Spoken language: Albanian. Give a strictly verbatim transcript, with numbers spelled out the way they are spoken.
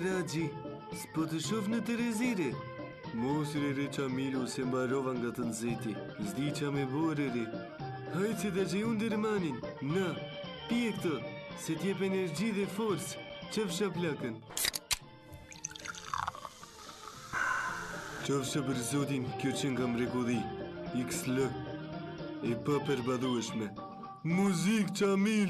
Raji, s'po të shof në Terezire. Mos re re Qamilu se mbarova nga të nxehti. S'di qa me bore re. Hajtë se ta që unë dërmanin. Na, pije këtë, se t'jep energji dhe forcë. Qëfsha plakën. Qofsha për zotin, kjo që nga mrekulli. X L. E pa përbadhueshme. Muzik Qamil.